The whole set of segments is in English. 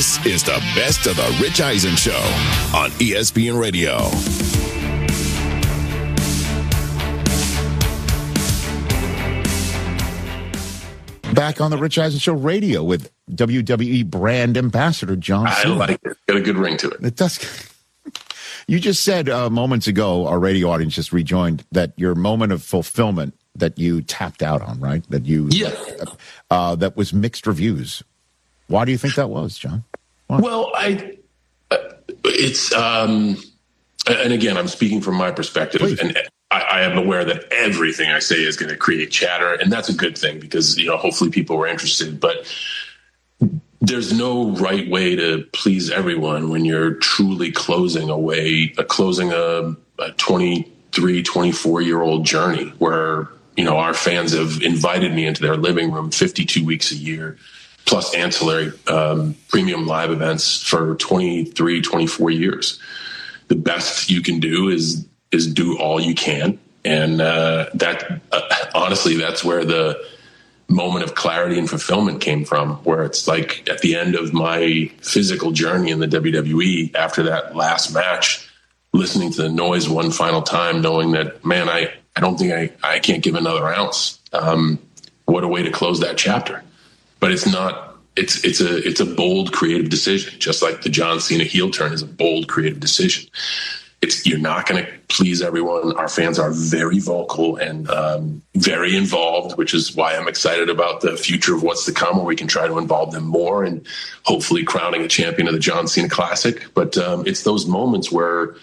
This is the best of the Rich Eisen Show on ESPN Radio. Back on the Rich Eisen Show radio with WWE brand ambassador John Cena. I like it. Got a good ring to it. It does. You just said moments ago, our radio audience just rejoined, that your moment of fulfillment that you tapped out on, right? That you, that was mixed reviews. Why do you think that was, John? Why? Well, it's, and again, I'm speaking from my perspective. Please. And I am aware that everything I say is going to create chatter, and that's a good thing because, hopefully people were interested. But there's no right way to please everyone when you're truly closing a 23, 24-year-old journey where, our fans have invited me into their living room 52 weeks a year, plus ancillary premium live events for 23, 24 years. The best you can do is do all you can. And honestly, that's where the moment of clarity and fulfillment came from, where it's like at the end of my physical journey in the WWE, after that last match, listening to the noise one final time, knowing that, man, I don't think I can't give another ounce. What a way to close that chapter. But it's not, it's a bold, creative decision, just like the John Cena heel turn is a bold, creative decision. You're not going to please everyone. Our fans are very vocal and very involved, which is why I'm excited about the future of what's to come, where we can try to involve them more and hopefully crowning a champion of the John Cena Classic. But it's those moments where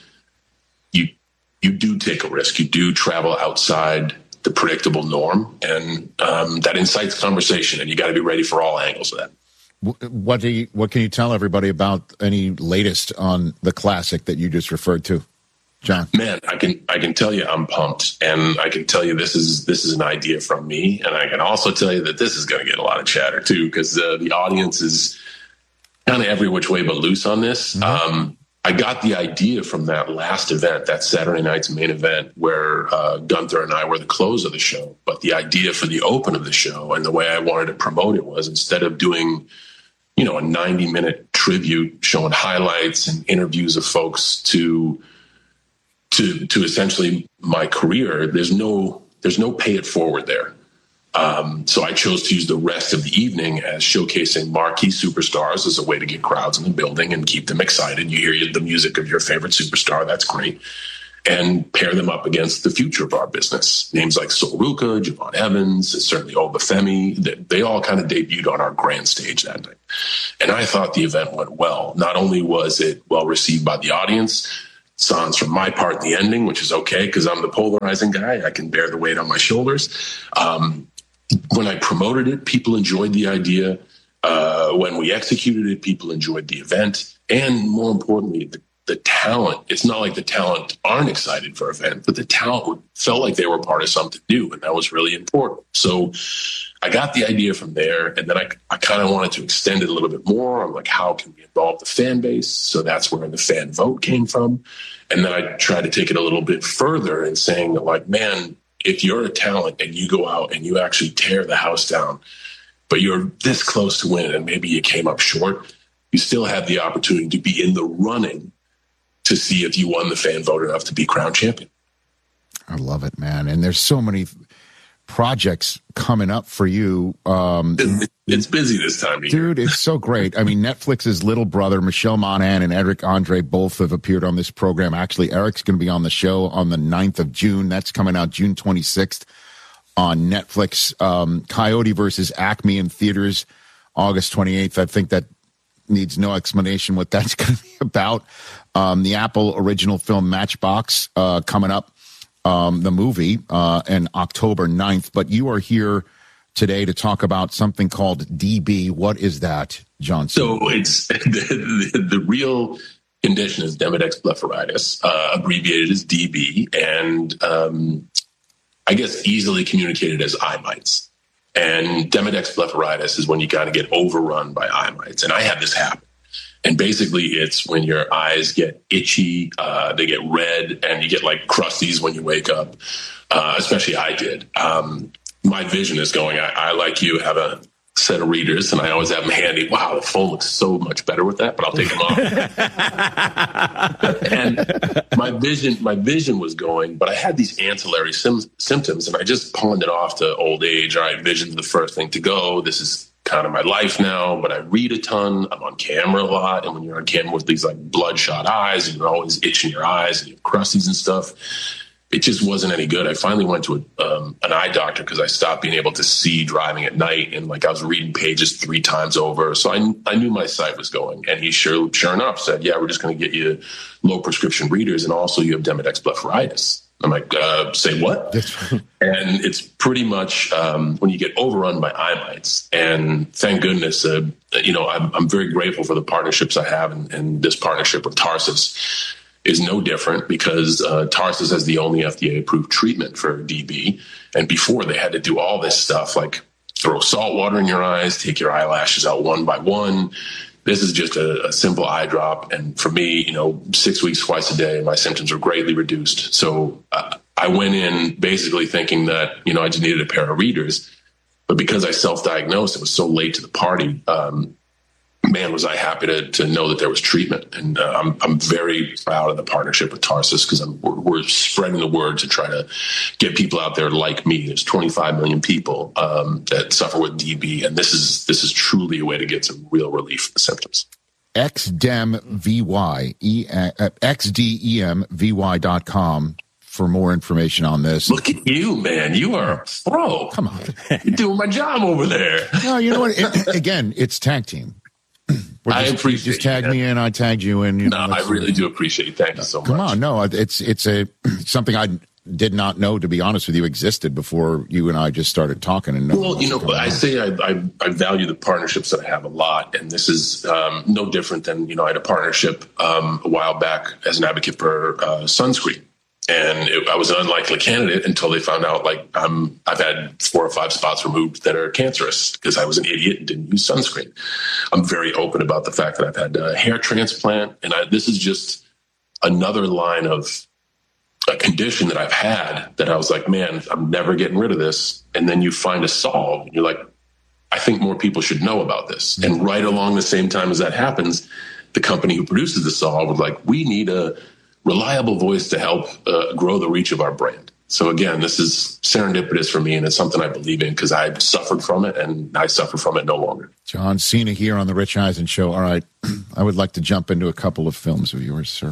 you do take a risk. You do travel outside the predictable norm, and that incites conversation, and you got to be ready for all angles of that. What can you tell everybody about any latest on the Classic that you just referred to, John? Man, I can tell you I'm pumped, and I can tell you this is an idea from me, and I can also tell you that this is going to get a lot of chatter too, because the audience is kind of every which way but loose on this. Mm-hmm. I got the idea from that last event, that Saturday night's main event, where Gunther and I were the close of the show. But the idea for the open of the show and the way I wanted to promote it was, instead of doing a 90-minute tribute showing highlights and interviews of folks to essentially my career, there's no pay it forward there. So I chose to use the rest of the evening as showcasing marquee superstars as a way to get crowds in the building and keep them excited. You hear the music of your favorite superstar, that's great. And pair them up against the future of our business. Names like Sol Ruca, Javon Evans, certainly Obafemi, they all kind of debuted on our grand stage that night. And I thought the event went well. Not only was it well received by the audience, sans from my part in the ending, which is okay because I'm the polarizing guy. I can bear the weight on my shoulders. When I promoted it, people enjoyed the idea. When we executed it, people enjoyed the event. And more importantly, the talent. It's not like the talent aren't excited for an event, but the talent felt like they were part of something new, and that was really important. So I got the idea from there, and then I kind of wanted to extend it a little bit more. I'm like, how can we involve the fan base? So that's where the fan vote came from. And then I tried to take it a little bit further and saying that, like, man, if you're a talent and you go out and you actually tear the house down, but you're this close to winning and maybe you came up short, you still have the opportunity to be in the running to see if you won the fan vote enough to be crowned champion. I love it, man. And there's so many projects coming up for you. It's busy this time of year. Dude, it's so great. I mean, Netflix's Little Brother, Michelle Monaghan and Eric Andre both have appeared on this program. Actually, Eric's going to be on the show on the 9th of June. That's coming out June 26th on Netflix. Coyote versus Acme in theaters August 28th. I think that needs no explanation what that's going to be about. The Apple original film Matchbox coming up, the movie, and October 9th. But you are here today to talk about something called DB. What is that, Johnson? So it's the real condition is Demodex blepharitis, abbreviated as DB, and I guess easily communicated as eye mites. And Demodex blepharitis is when you kind of get overrun by eye mites. And I had this happen. And basically it's when your eyes get itchy, they get red, and you get like crusties when you wake up. Especially I did. My vision is going, I like you, have a set of readers, and I always have them handy. Wow, the phone looks so much better with that, but I'll take them off. And my vision was going, but I had these ancillary symptoms, and I just pawned it off to old age. All right, vision's the first thing to go. This is kind of my life now, but I read a ton. I'm on camera a lot, and when you're on camera with these like bloodshot eyes, and you're always itching your eyes, and you have crusties and stuff, it just wasn't any good. I finally went to an eye doctor because I stopped being able to see driving at night. And like I was reading pages 3 times over. So I knew my sight was going. And he sure enough said, yeah, we're just going to get you low prescription readers. And also you have Demodex blepharitis. I'm like, say what? And it's pretty much when you get overrun by eye mites. And thank goodness, I'm very grateful for the partnerships I have. And this partnership with Tarsus is no different because Tarsus has the only FDA-approved treatment for DB. And before, they had to do all this stuff like throw salt water in your eyes, take your eyelashes out one by one. This is just a simple eye drop. And for me, 6 weeks, twice a day, my symptoms were greatly reduced. So I went in basically thinking that, I just needed a pair of readers. But because I self-diagnosed, it was so late to the party, man, was I happy to know that there was treatment. And I'm very proud of the partnership with Tarsus because we're spreading the word to try to get people out there like me. There's 25 million people that suffer with DB, and this is truly a way to get some real relief from the symptoms. xdemvy.com for more information on this. Look at you, man. You are a pro. Come on. You're doing my job over there. No, you know what? Again, it's tag team. I appreciate you. Just tag me in, I tagged you in. I really do appreciate it. Thank you so much. Come on. No, it's something I did not know, to be honest with you, existed before you and I just started talking. And I say I value the partnerships that I have a lot. And this is no different than, I had a partnership a while back as an advocate for sunscreen. And I was an unlikely candidate until they found out, I've had 4 or 5 spots removed that are cancerous because I was an idiot and didn't use sunscreen. I'm very open about the fact that I've had a hair transplant. And this is just another line of a condition that I've had that I was like, man, I'm never getting rid of this. And then you find a solve. And you're like, I think more people should know about this. And right along the same time as that happens, the company who produces the solve was like, we need a reliable voice to help grow the reach of our brand. So again, this is serendipitous for me, and it's something I believe in because I suffered from it, and I suffer from it no longer. John Cena here on the Rich Eisen Show. All right, I would like to jump into a couple of films of yours, sir.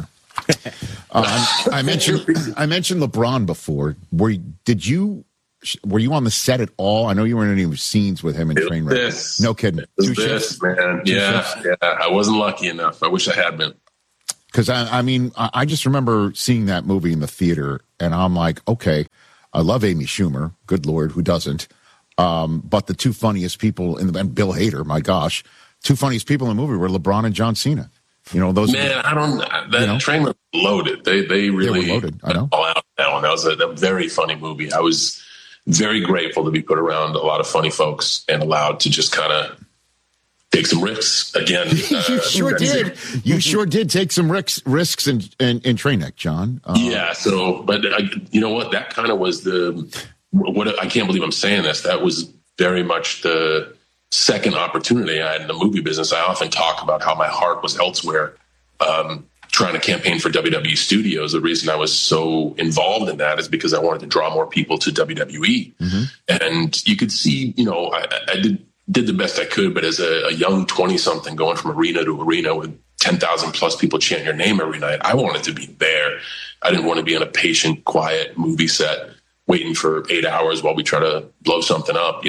I mentioned LeBron before. Were you on the set at all? I know you weren't in any scenes with him in Trainwreck. No kidding. Man. Yeah. I wasn't lucky enough. I wish I had been. Because, I just remember seeing that movie in the theater, and I'm like, okay, I love Amy Schumer. Good Lord, who doesn't? But the 2 funniest people and Bill Hader, my gosh, 2 funniest people in the movie were LeBron and John Cena. Those. Man, that train was loaded. They really were loaded. I know. All out that one. That was a very funny movie. I was very grateful to be put around a lot of funny folks and allowed to just kind of take some risks again. You sure did. You sure did take some risks in Trainwreck, John. Yeah. So, but you know what? That kind of was what I can't believe I'm saying this. That was very much the second opportunity I had in the movie business. I often talk about how my heart was elsewhere, trying to campaign for WWE Studios. The reason I was so involved in that is because I wanted to draw more people to WWE. Mm-hmm. And you could see, I did the best I could, but as a young 20-something going from arena to arena with 10,000 plus people chanting your name every night, I wanted to be there. I didn't want to be on a patient, quiet movie set waiting for 8 hours while we try to blow something up.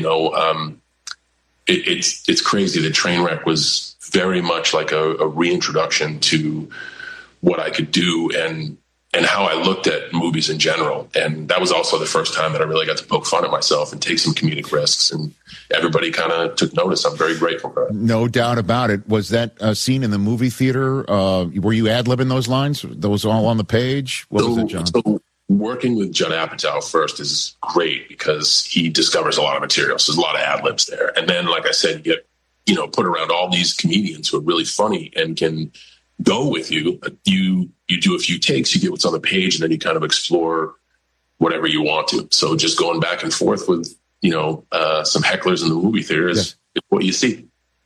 It's crazy. The Trainwreck was very much like a reintroduction to what I could do and how I looked at movies in general. And that was also the first time that I really got to poke fun at myself and take some comedic risks. And everybody kind of took notice. I'm very grateful for it. No doubt about it. Was that scene in the movie theater? Were you ad-libbing those lines? Those all on the page? What was it, John? So working with Judd Apatow first is great because he discovers a lot of material. So there's a lot of ad-libs there. And then, like I said, you get, put around all these comedians who are really funny and can go with you. You do a few takes, you get what's on the page, and then you kind of explore whatever you want to. So just going back and forth with, some hecklers in the movie theater is what you see.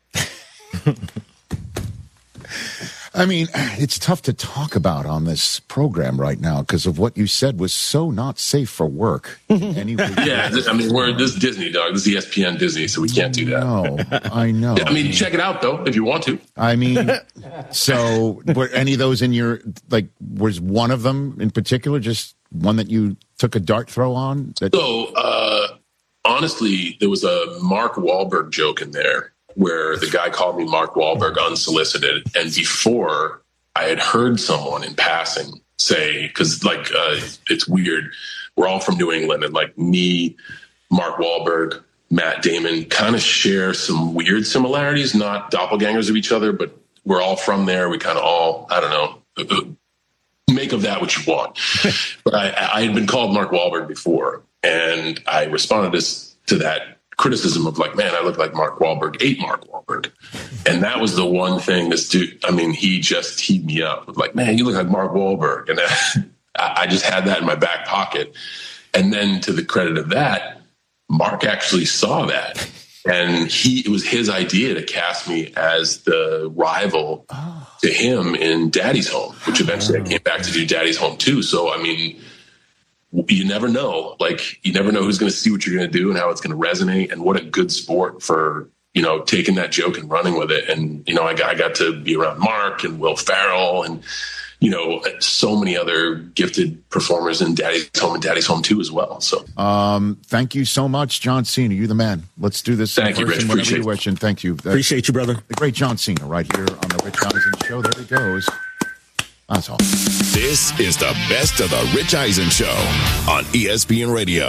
I mean, it's tough to talk about on this program right now because of what you said was so not safe for work. Anyway, This is Disney, dog. This is ESPN Disney, so we can't do that. No, I know. I mean, check it out, though, if you want to. I mean, so were any of those in your, was one of them in particular just one that you took a dart throw on? Honestly, there was a Mark Wahlberg joke in there where the guy called me Mark Wahlberg unsolicited. And before, I had heard someone in passing say, because it's weird, we're all from New England, and me, Mark Wahlberg, Matt Damon kind of share some weird similarities, not doppelgangers of each other, but we're all from there. We kind of all, I don't know, make of that what you want. But I had been called Mark Wahlberg before, and I responded to that criticism of man, I look like Mark Wahlberg ate Mark Wahlberg. And that was the one thing this dude, he just teed me up with man, you look like Mark Wahlberg. And I just had that in my back pocket. And then to the credit of that, Mark actually saw that. And it was his idea to cast me as the rival to him in Daddy's Home, which eventually I came back to do Daddy's Home too. So, you never know. You never know who's going to see what you're going to do and how it's going to resonate. And what a good sport for, taking that joke and running with it. And, I got to be around Mark and Will Ferrell and, so many other gifted performers in Daddy's Home and Daddy's Home 2 as well. So, thank you so much, John Cena. You're the man. Let's do this. Thank you, Rich. Appreciate you wish, and thank you. Appreciate you, brother. The great John Cena right here on the Rich Eisen Show. There he goes. That's all. This is the best of the Rich Eisen Show on ESPN Radio.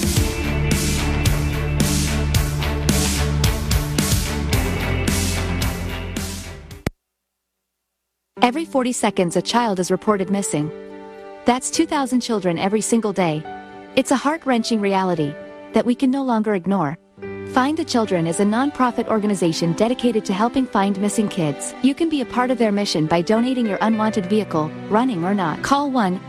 Every 40 seconds, a child is reported missing. That's 2,000 children every single day. It's a heart-wrenching reality that we can no longer ignore. Find the Children is a non-profit organization dedicated to helping find missing kids. You can be a part of their mission by donating your unwanted vehicle, running or not. Call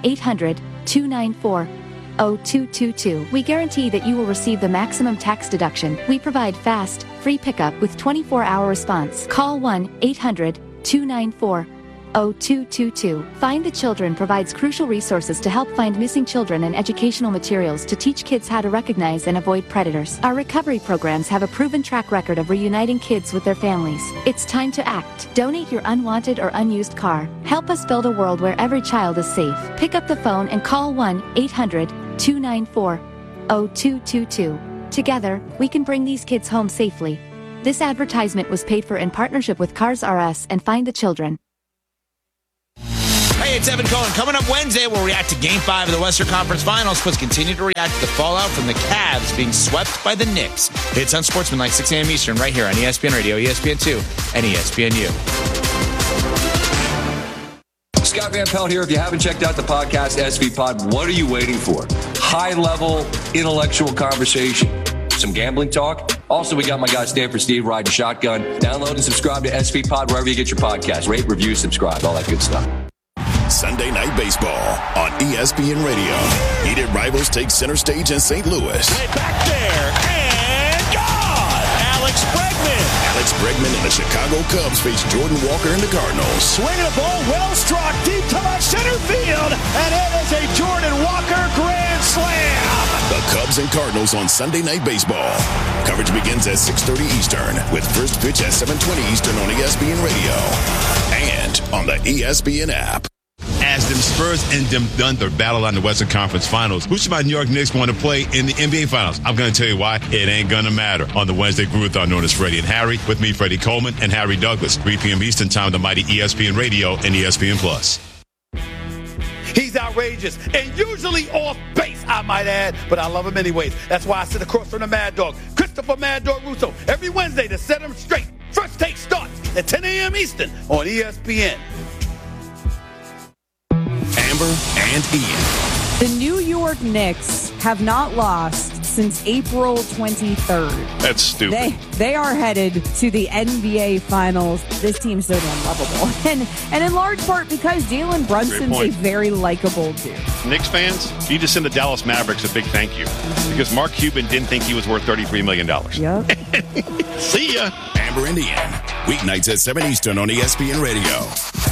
1-800-294-0222. We guarantee that you will receive the maximum tax deduction. We provide fast, free pickup with 24-hour response. Call 1-800-294-0222. Find the Children provides crucial resources to help find missing children and educational materials to teach kids how to recognize and avoid predators. Our recovery programs have a proven track record of reuniting kids with their families. It's time to act. Donate your unwanted or unused car. Help us build a world where every child is safe. Pick up the phone and call 1-800-294-0222. Together, we can bring these kids home safely. This advertisement was paid for in partnership with Cars R Us and Find the Children. Hey, it's Evan Cohen. Coming up Wednesday, we'll react to Game 5 of the Western Conference Finals, plus continue to react to the fallout from the Cavs being swept by the Knicks. It's Unsportsmanlike, 6 a.m. Eastern, right here on ESPN Radio, ESPN2, and ESPNU. Scott Van Pelt here. If you haven't checked out the podcast, SV Pod, what are you waiting for? High-level, intellectual conversation. Some gambling talk. Also, we got my guy Stanford Steve riding shotgun. Download and subscribe to SV Pod wherever you get your podcast. Rate, review, subscribe, all that good stuff. Sunday Night Baseball on ESPN Radio. Heated rivals take center stage in St. Louis. Way back there, and gone! Alex Bregman and the Chicago Cubs face Jordan Walker and the Cardinals. Swinging a ball, well struck, deep to left center field, and it is a Jordan Walker grand slam! The Cubs and Cardinals on Sunday Night Baseball. Coverage begins at 6:30 Eastern, with first pitch at 7:20 Eastern on ESPN Radio and on the ESPN app. As them Spurs and them Thunder battle on the Western Conference Finals, who should my New York Knicks want to play in the NBA Finals? I'm going to tell you why. It ain't going to matter. On the Wednesday Groove-a-thon known as Freddie and Harry, with me, Freddie Coleman, and Harry Douglas, 3 p.m. Eastern Time, the mighty ESPN Radio and ESPN Plus. He's outrageous and usually off base, I might add, but I love him anyways. That's why I sit across from the Mad Dog, Christopher Mad Dog Russo, every Wednesday to set him straight. First Take starts at 10 a.m. Eastern on ESPN. Amber and Ian. The New York Knicks have not lost since April 23rd. That's stupid. They are headed to the NBA Finals. This team's so damn lovable. And in large part because Jalen Brunson's a very likable dude. Knicks fans, you just send the Dallas Mavericks a big thank you. Because Mark Cuban didn't think he was worth $33 million. Yep. See ya. Amber and Ian, weeknights at 7 Eastern on ESPN Radio.